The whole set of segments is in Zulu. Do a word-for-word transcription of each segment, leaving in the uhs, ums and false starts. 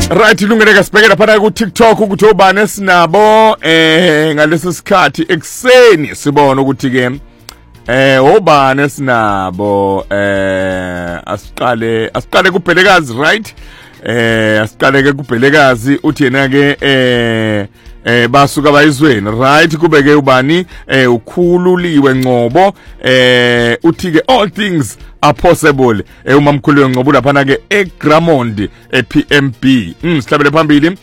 Right, ilungele kasibhekela phana ku TikTok ukuthi obani esinabo eh ngalesi sikhathi ekseni sibona ukuthi ke eh obani esinabo eh asiqale asiqale kuBhelekazi, right? Eh asiqale ke kuBhelekazi uthi yena ke eh eh basuka bayizweni, right? Kube ke ubani eh ukhululiwe Ngcobo eh uthi ke all things are possible eh umamkhulu Ngcobo lapha ke eGramond eP M B. Mm sihlabele phambili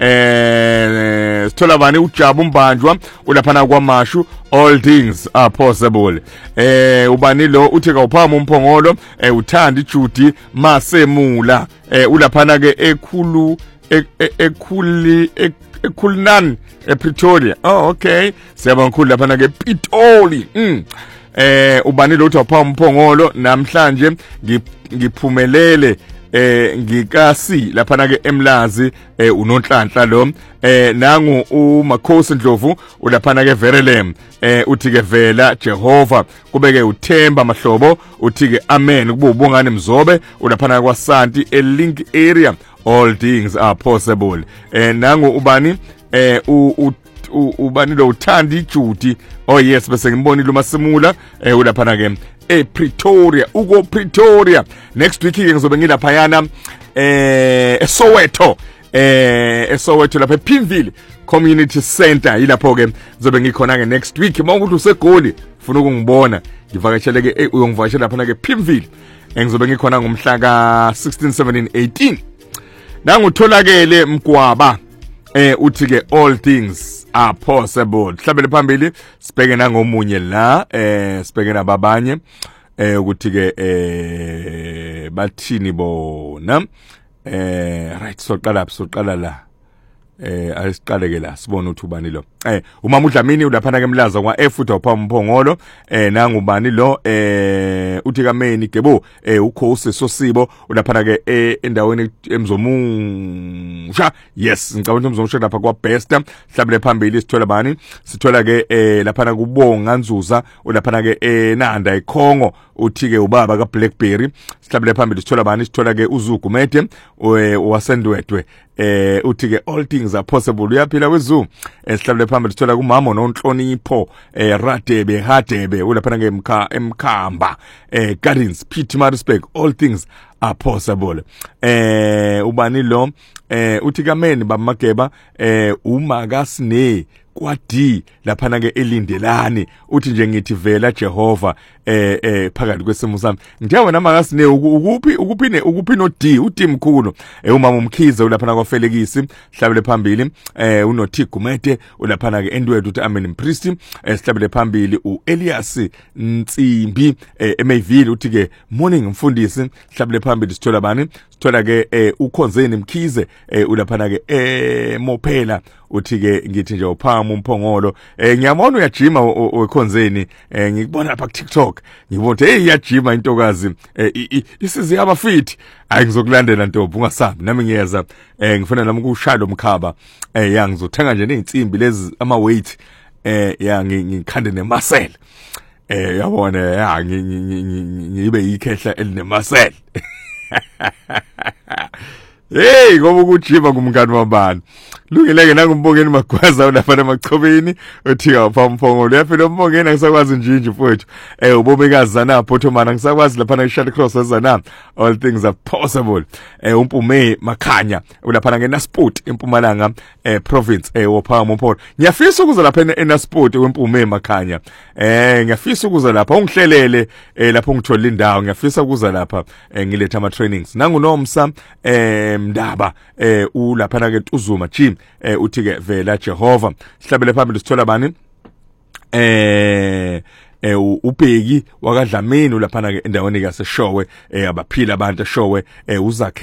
eh sithola bani uJabu Mbanjwa ulapha kwaMashu all things are possible. Eh ubani lo uthi kawuphama umphongolo eh uthanda iJudy Masemula eh ulapha ke ekhulu ekhuli ekhulunan ePretoria. Oh okay, siyabonga kakhulu lapha ke Pitoli. Mm eh ubani lo uthi wapha umphongolo namhlanje ngiphumelele eh ngikasi lapha ke eMlazi eh uNonhlanhla lo eh nangu uMakhosi Ndlovu ulapha ke Verelem eh uthi ke vela Jehova kubeke uThemba Mahlobo uthi ke amen kube ubongane Mzobe ulapha kwaSanti eLink area all things are possible. Eh nangu ubani eh u ubani lo uthanda iJudy. Oh yes, bese ngimbonile uMasemula eh ulapha ke ePretoria uko Pretoria. Next week ke ngizobe ngilapha yana eh eSoweto eh eSoweto lapha ePimville Community Center ilapho ke ngizobe ngikhona ke next week. Mawukuthi usegoli ufuna ukungibona ngivakashele ke uyongivakashela lapha ke Pimville ngizobe ngikhona ngomhla ka sixteen seventeen eighteen. Nangutholakele Mgwaba eh uthi ke all things are possible. Hlabele phambili sibheke nangomunye la eh sibheke nababanye eh ukuthi ke eh bathini bona eh right soqala soqala la eh asiqale ke la sibone ukuthi ubani lo eh uMama uDlamini ulapha ke eMlaza kwa F uthi wapha umphongolo eh nangubani lo eh uthi kaMeni Gebo eh uKhosi Sosibo ulapha ke endaweni eMzomusha. Yes, ngicabanga uMzomusha lapha kwa Besta. Hlabele phambili sithola bani sithola ke eh lapha kuBonga Nzuza ulapha ke eNanda eKhongo uthi ke ubaba ka Blackberry. Sihlabele phambili sithola bani sithola ke uZugumede wasendwedwe eh uthi ke all things are possible. Uyaphila kweZoo. Esihlabele phambili sithola kumama noNhlonipho eh Radebe Hadebe ulapha ke emkha emkhamba eh Gardens Pietermaritzburg all things are possible. Eh ubani lo eh uthi kaMeni bamageba eh uMakasine kwadi lapha ke elindelani uthi nje ngithi vela Jehova eh eh phakathi kwesimo sami njengoba namakasine ukuphi ukuphine ukuphi no D uD mkhulu eh umama umkhize ulapha kwaFelekisi. Hlabele phambili eh uNothigumede ulapha ke endwethu uthi amen mpriest. Eh sihlabele phambili uElias Ntsimbi eh eMayville uthi ke morning mfundisi. Hlabele phambili sithola bani sithola ke eh uKhonzeni Mkhize eh ulapha ke eh Mophela uthi ke ngithi nje uphama umphongolo eh ngiyabona uyajima weKhonzeni eh ngikubona lapha ku TikTok ngibona hey iyajima intokazi eh isizi yaba fit. Hayi ngizokulandela ntombi ungasabi nami ngiyeza eh ngifuna nami ukushalo Mkhaba eh ya ngizothenga nje nezintsimbi lezi ama weight eh ya ngikhande nemuscle eh yabona ya ngibe yikhehla elinemuscle. Hey ngoba ukujima kumngani wabani lungileke nangumbongeni Magwaza lapha emachobeni uthi awupha umphongolo yaphela umbongeni angisakwazi njinji mfowethu eh ubomekazi na Photomana angisakwazi lapha na Shuttle Cross ezana all things are possible. Eh uMpume Makhanya ulapha ke naSport eMpumalanga eh province eh wopha umphongolo. Ngiyafisa ukuza lapha eNaSport weMpume Makhanya eh ngiyafisa ukuza lapha ungihlelele eh lapho ngithola indawo ngiyafisa ukuza lapha eh ngiletha ama trainings nanguNomsa eh Mndaba eh ulapha ke uZuma Gym eh uthi ke vela Jehova. Sihlabele phambili sithola bani eh eh uBheki wakaDlamini ulapha ke endaweni kaseShowe eh abaphila abantu eShowe eh uzakhe